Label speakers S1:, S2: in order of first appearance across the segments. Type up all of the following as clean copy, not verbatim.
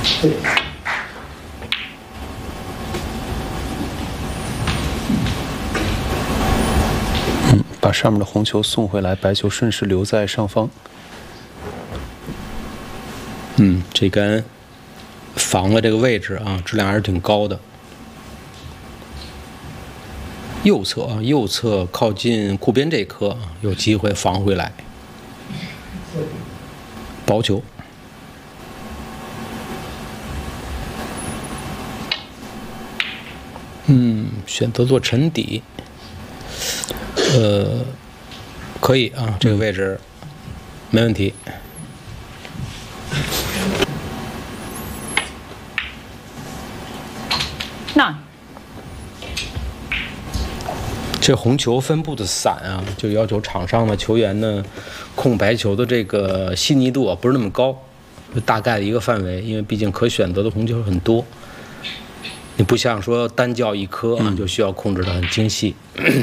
S1: 把上面的红球送回来，白球顺势留在上方。
S2: 这杆防的这个位置啊，质量还是挺高的。右侧靠近库边这一颗有机会防回来。薄球。选择做沉底。可以啊，这个位置没问题。
S3: 9。
S2: 这红球分布的散啊，就要求场上的球员呢，控白球的这个细腻度不是那么高，就大概的一个范围，因为毕竟可选择的红球很多。你不像说单叫一颗啊，就需要控制得很精细。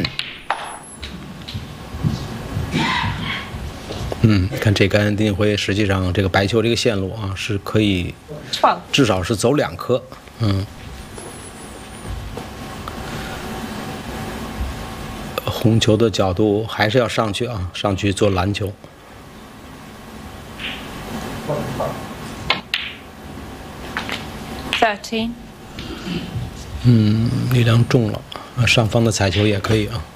S2: 看这杆丁辉，实际上这个白球这个线路啊，是可以至少是走2颗。红球的角度还是要上去啊，上去做篮球。
S3: 13。
S2: 力量重了啊，上方的彩球也可以啊。